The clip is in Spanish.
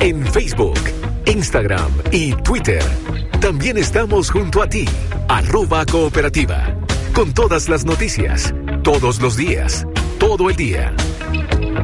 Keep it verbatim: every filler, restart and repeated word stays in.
en Facebook, Instagram y Twitter. También estamos junto a ti, arroba cooperativa, con todas las noticias, todos los días, todo el día.